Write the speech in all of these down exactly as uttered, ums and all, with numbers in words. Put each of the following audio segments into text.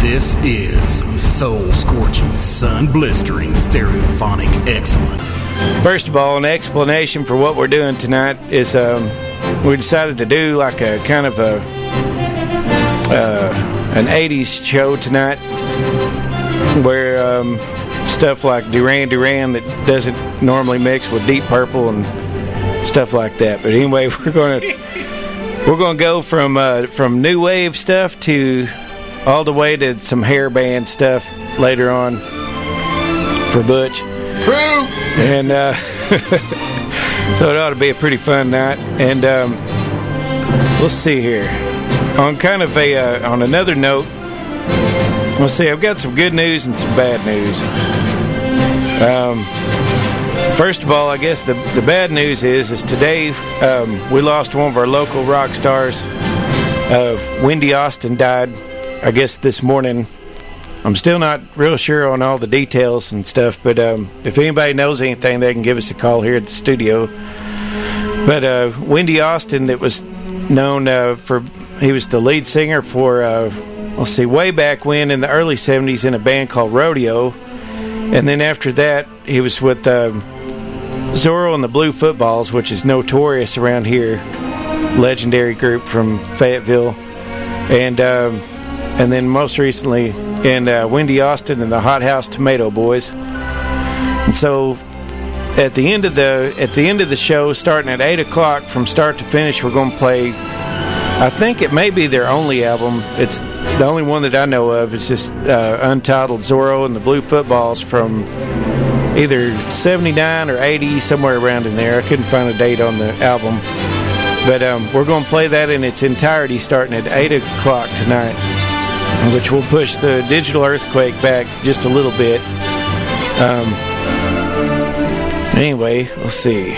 This is soul-scorching, sun-blistering, stereophonic excellence. First of all, an explanation for what we're doing tonight is um, we decided to do like a kind of a uh, an eighties show tonight where um, stuff like Duran Duran that doesn't normally mix with Deep Purple and stuff like that. But anyway, we're going to we're going to go from uh, from new wave stuff to all the way to some hair band stuff later on for Butch. True. And uh, so it ought to be a pretty fun night. And um, let's see here. On kind of a uh, on another note, let's see. I've got some good news and some bad news. Um, first of all, I guess the the bad news is is today um, we lost one of our local rock stars. Uh, Wendy Austin died, I guess, this morning. I'm still not real sure on all the details and stuff, but um, if anybody knows anything, they can give us a call here at the studio. But uh, Wendy Austin, that was known uh, for, he was the lead singer for, uh, let's see, way back when in the early seventies in a band called Rodeo. And then after that, he was with uh, Zorro and the Blue Footballs, which is notorious around here, legendary group from Fayetteville. And um, and then most recently in uh, Wendy Austin and the Hot House Tomato Boys. And so at the end of the at the end of the show, starting at eight o'clock from start to finish, we're going to play, I think it may be their only album. It's the only one that I know of. It's just uh, untitled Zorro and the Blue Footballs from either seventy-nine or eighty, somewhere around in there. I couldn't find a date on the album. But um, we're going to play that in its entirety starting at eight o'clock tonight, which will push the Digital Earthquake back just a little bit. Um, anyway, let's see.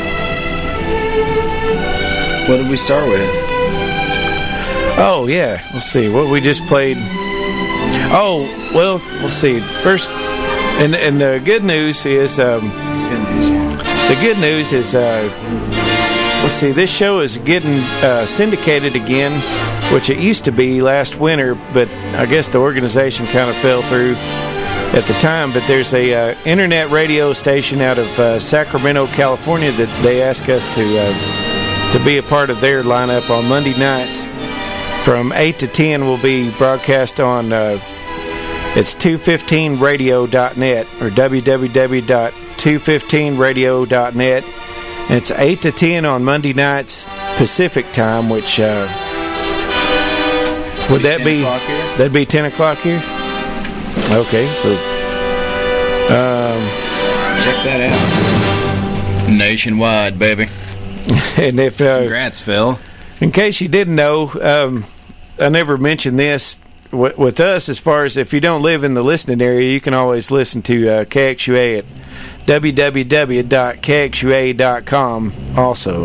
What did we start with? Oh, yeah. Let's see. What we just played. Oh, well, let's see. First, and, and the good news is... Um, Good news, yeah. The good news is... Uh, let's see. This show is getting uh, syndicated again, which it used to be last winter, but I guess the organization kind of fell through at the time. But there's a uh, internet radio station out of uh, Sacramento, California that they ask us to uh, to be a part of their lineup on Monday nights. From eight to ten will be broadcast on, uh, it's two fifteen radio dot net or w w w dot two fifteen radio dot net. And it's eight to ten on Monday nights Pacific time, which... Uh, Would that be, that'd be ten o'clock here? Okay, so... Um, Check that out. Nationwide, baby. And if... Uh, Congrats, Phil. In case you didn't know, um, I never mentioned this. W- with us, as far as if you don't live in the listening area, you can always listen to uh, K X U A at w w w dot k x u a dot com also.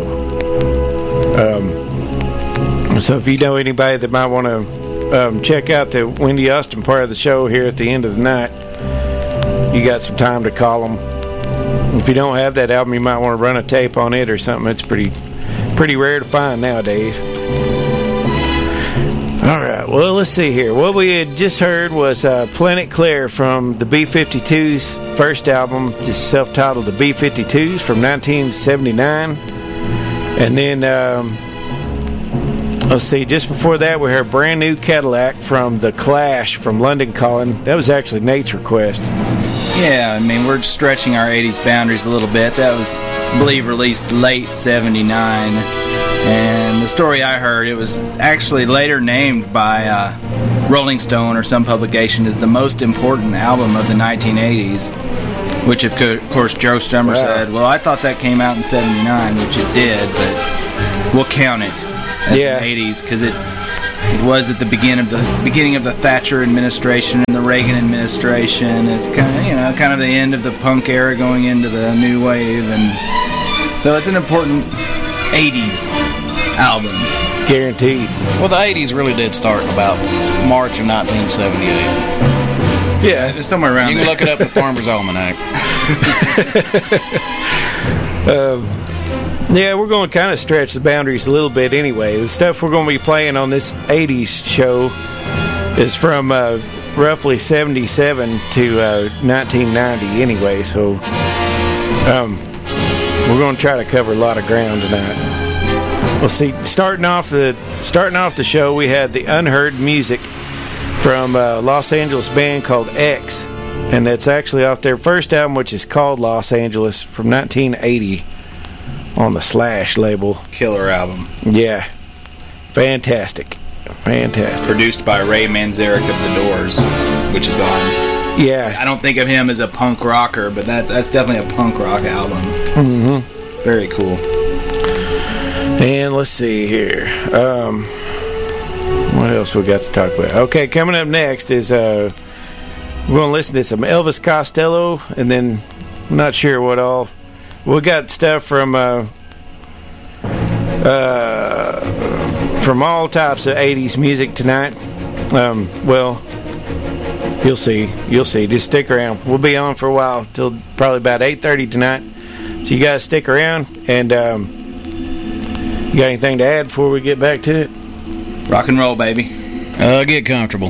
Um, so if you know anybody that might want to um, check out the Wendy Austin part of the show here at the end of the night, you got some time to call them. If you don't have that album, you might want to run a tape on it or something. It's pretty pretty rare to find nowadays. All right, well, let's see here. What we had just heard was uh, Planet Claire from the B fifty-twos first album, just self-titled The B fifty-twos from nineteen seventy-nine. And then, um, let's see, just before that, we heard Brand New Cadillac from The Clash from London Calling. That was actually Nate's request. Yeah, I mean, we're stretching our eighties boundaries a little bit. That was, I believe, released late seventy-nine. And the story I heard, it was actually later named by uh, Rolling Stone or some publication as the most important album of the nineteen eighties. Which, of course, Joe Strummer wow. said, well, I thought that came out in seventy-nine, which it did, but we'll count it as yeah. the eighties because it it was at the beginning of the beginning of the Thatcher administration and the Reagan administration. It's kind of, you know, kind of the end of the punk era going into the new wave, and so it's an important eighties album. Guaranteed. Well, the eighties really did start in about March of nineteen seventy-eight. Yeah, it's somewhere around You there. can look it up at Farmer's Almanac. um, yeah, we're going to kind of stretch the boundaries a little bit anyway. The stuff we're going to be playing on this eighties show, is from uh, roughly seventy-seven to uh, nineteen ninety anyway, so um, we're going to try to cover a lot of ground tonight. We'll see. Starting off the starting off the show, we had the Unheard Music from a Los Angeles band called X, and that's actually off their first album, which is called Los Angeles, from nineteen eighty on the Slash label. Killer album. Yeah, fantastic, fantastic. Produced by Ray Manzarek of The Doors, which is on. Yeah, I don't think of him as a punk rocker, but that that's definitely a punk rock album. Mm-hmm. Very cool. And let's see here. Um, what else we got to talk about? Okay, coming up next is uh, we're going to listen to some Elvis Costello, and then I'm not sure what all. We got stuff from uh, uh, from all types of eighties music tonight. Um, well, you'll see. You'll see. Just stick around. We'll be on for a while till probably about eight thirty tonight. So you guys stick around, and um, you got anything to add before we get back to it? Rock and roll, baby. Uh, get comfortable.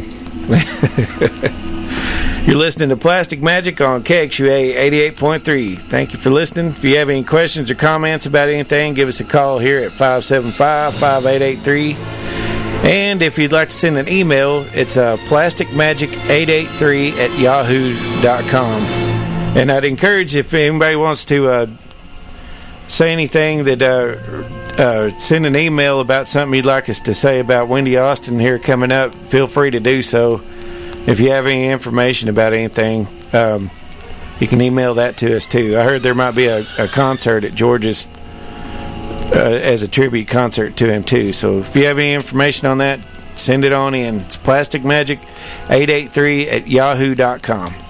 You're listening to Plastic Magic on K X U A eighty-eight point three. Thank you for listening. If you have any questions or comments about anything, give us a call here at five seven five, five eight eight three. And if you'd like to send an email, it's uh, plastic magic eight eight three at yahoo dot com. And I'd encourage, if anybody wants to uh, say anything, that uh, uh, send an email about something you'd like us to say about Wendy Austin here coming up. Feel free to do so. If you have any information about anything, um, you can email that to us too. I heard there might be a, a concert at George's uh, as a tribute concert to him too. So if you have any information on that, send it on in. It's Plastic Magic eight eight three at yahoo dot com.